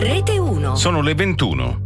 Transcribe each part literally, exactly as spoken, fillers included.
Rete uno. Sono le ventuno.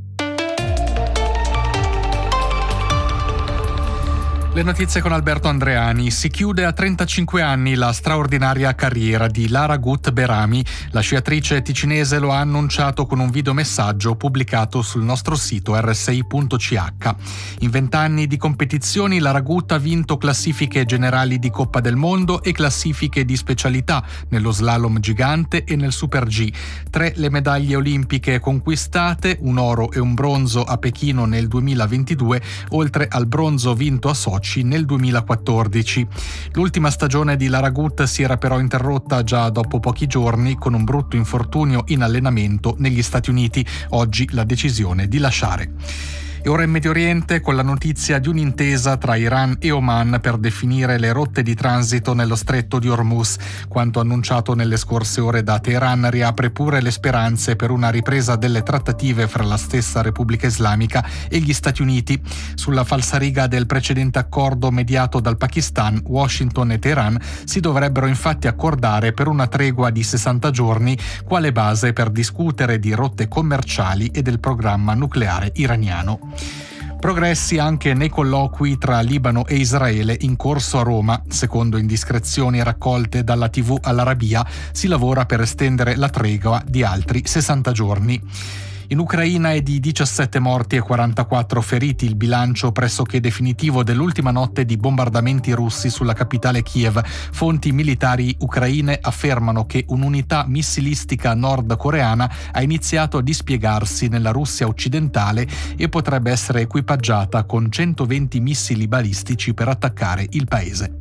Le notizie con Alberto Andreani. Si chiude a trentacinque anni la straordinaria carriera di Lara Gut Berami. La sciatrice ticinese lo ha annunciato con un videomessaggio pubblicato sul nostro sito erre esse i punto ci acca. In vent'anni di competizioni Lara Gut ha vinto classifiche generali di Coppa del Mondo e classifiche di specialità nello slalom gigante e nel Super G. Tre le medaglie olimpiche conquistate, un oro e un bronzo a Pechino nel duemilaventidue, oltre al bronzo vinto a Sochi nel duemilaquattordici. L'ultima stagione di Lara Gut si era però interrotta già dopo pochi giorni con un brutto infortunio in allenamento negli Stati Uniti. Oggi la decisione di lasciare. E ora in Medio Oriente con la notizia di un'intesa tra Iran e Oman per definire le rotte di transito nello stretto di Hormuz. Quanto annunciato nelle scorse ore da Teheran riapre pure le speranze per una ripresa delle trattative fra la stessa Repubblica Islamica e gli Stati Uniti. Sulla falsariga del precedente accordo mediato dal Pakistan, Washington e Teheran si dovrebbero infatti accordare per una tregua di sessanta giorni, quale base per discutere di rotte commerciali e del programma nucleare iraniano. Progressi anche nei colloqui tra Libano e Israele in corso a Roma. Secondo indiscrezioni raccolte dalla tivù Al-Arabiya, si lavora per estendere la tregua di altri sessanta giorni. In Ucraina è di diciassette morti e quarantaquattro feriti il bilancio pressoché definitivo dell'ultima notte di bombardamenti russi sulla capitale Kiev. Fonti militari ucraine affermano che un'unità missilistica nordcoreana ha iniziato a dispiegarsi nella Russia occidentale e potrebbe essere equipaggiata con centoventi missili balistici per attaccare il paese.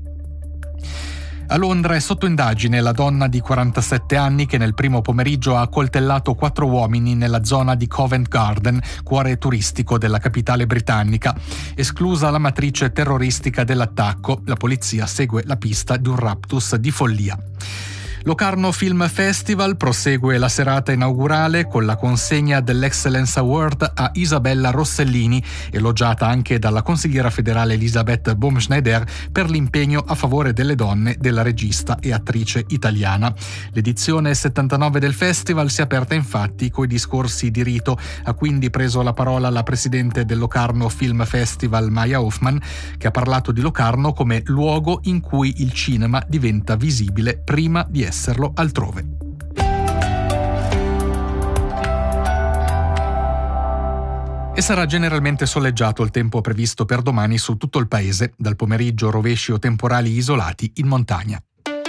A Londra è sotto indagine la donna di quarantasette anni che nel primo pomeriggio ha accoltellato quattro uomini nella zona di Covent Garden, cuore turistico della capitale britannica. Esclusa la matrice terroristica dell'attacco, la polizia segue la pista di un raptus di follia. Locarno Film Festival prosegue la serata inaugurale con la consegna dell'Excellence Award a Isabella Rossellini, elogiata anche dalla consigliera federale Elisabeth Baumschneider per l'impegno a favore delle donne della regista e attrice italiana. L'edizione settantanove del festival si è aperta infatti coi discorsi di rito. Ha quindi preso la parola la presidente del Locarno Film Festival Maya Hoffman, che ha parlato di Locarno come luogo in cui il cinema diventa visibile prima di essere esserlo altrove. E sarà generalmente soleggiato il tempo previsto per domani su tutto il paese, dal pomeriggio rovesci o temporali isolati in montagna.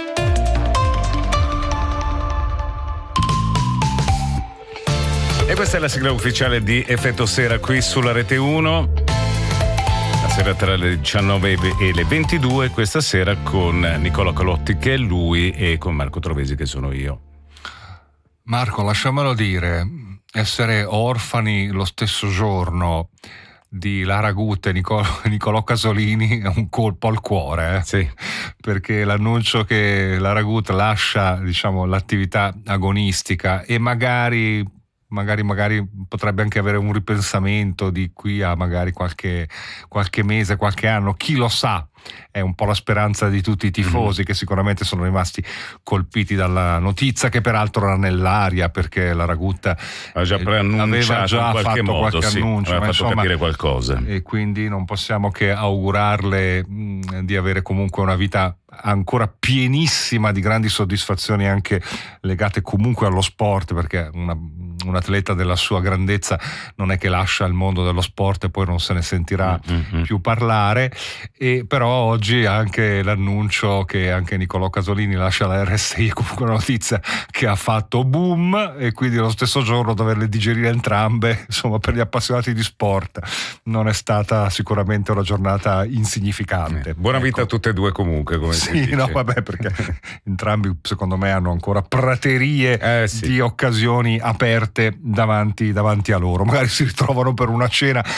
E questa è la sigla ufficiale di Effetto Sera qui sulla Rete uno. La sera tra le diciannove e le ventidue, questa sera con Nicola Calotti che è lui e con Marco Trovesi che sono io. Marco, lasciamelo dire, essere orfani lo stesso giorno di Lara Gut e Nicolo, Nicolò Casolini è un colpo al cuore, eh? Sì. Perché l'annuncio che Lara Gut lascia, diciamo, l'attività agonistica e magari Magari, magari potrebbe anche avere un ripensamento di qui a magari qualche, qualche mese, qualche anno, chi lo sa. È un po' la speranza di tutti i tifosi, mm. che sicuramente sono rimasti colpiti dalla notizia, che peraltro era nell'aria perché la Ragut ha già preannunciato, aveva già in qualche fatto modo, qualche sì, annuncio, aveva ma fatto insomma, capire qualcosa. E quindi non possiamo che augurarle mh, di avere comunque una vita ancora pienissima di grandi soddisfazioni, anche legate comunque allo sport, perché una, un atleta della sua grandezza non è che lascia il mondo dello sport e poi non se ne sentirà mm-hmm. più parlare. E però oggi anche l'annuncio che anche Nicolò Casolini lascia la erre esse i, comunque una notizia che ha fatto boom, e quindi lo stesso giorno doverle digerire entrambe, insomma, per gli appassionati di sport non è stata sicuramente una giornata insignificante. Eh, buona ecco. Vita a tutte e due comunque, come si sì, dice. No, vabbè, perché entrambi secondo me hanno ancora praterie eh, sì. di occasioni aperte davanti, davanti a loro. Magari si ritrovano per una cena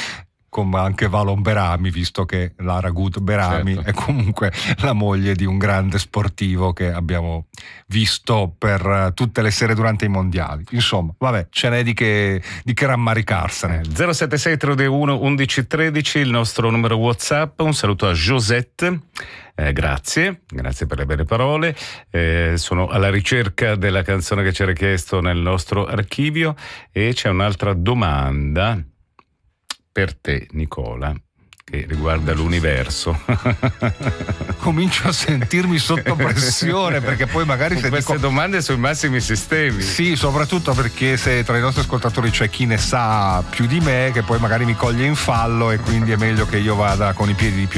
con anche Valon Berami, visto che Lara Gut Berami certo. è comunque la moglie di un grande sportivo che abbiamo visto per tutte le sere durante i mondiali. Insomma, vabbè, ce n'è di che, di che rammaricarsene. zero sette sei tre due uno undici tredici il nostro numero WhatsApp. Un saluto a Josette. Eh, grazie, grazie per le belle parole. Eh, sono alla ricerca della canzone che ci era chiesto nel nostro archivio e c'è un'altra domanda per te, Nicola, che riguarda l'universo. Comincio a sentirmi sotto pressione perché poi magari con se queste dico... domande sui massimi sistemi. Sì, soprattutto perché se tra i nostri ascoltatori c'è chi ne sa più di me, che poi magari mi coglie in fallo e quindi è meglio che io vada con i piedi di piombo.